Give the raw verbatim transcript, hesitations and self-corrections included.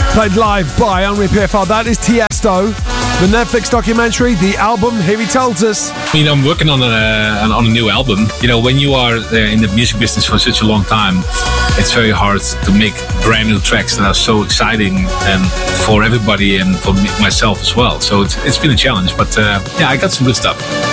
Played live by Henri P F R. That is Tiesto. The Netflix documentary, the album, here he tells us. You know, I'm working on a, on a new album. You know, when you are uh, in the music business for such a long time, it's very hard to make brand new tracks that are so exciting and for everybody and for me, myself as well. So it's, it's been a challenge, but uh, yeah, I got some good stuff.